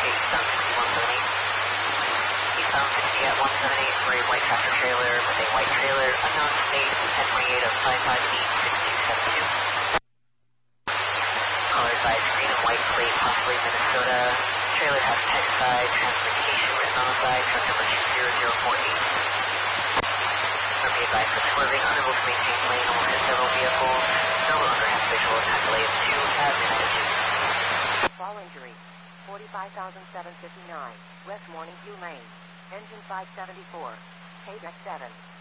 eastbound 6178. Eastbound 60 at 178 for a white tractor trailer with a white trailer, unknown state, 1028 of 55E6272. Caller advised green and white plate, possibly Minnesota. Trailer has text side, transportation written on the side, truck number 20048. Be advised of swerving, unable to maintain lane, almost hit several vehicles. No longer has visual at delay of 2 at minute 2. Fall injury, 45,759, West Morning View Lane, engine 574, KDEC 7.